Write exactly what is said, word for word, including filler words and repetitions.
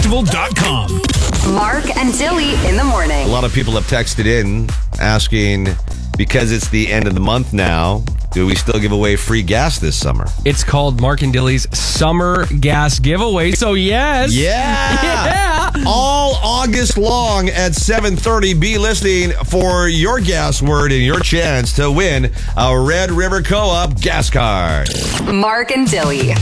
festival dot com. Mark and Dilly in the morning. A lot of people have texted in asking, because it's the end of the month now, do we still give away free gas this summer? It's called Mark and Dilly's Summer Gas Giveaway. So yes. Yeah. Yeah. All August long at seven thirty, be listening for your gas word and your chance to win a Red River Co-op gas card. Mark and Dilly.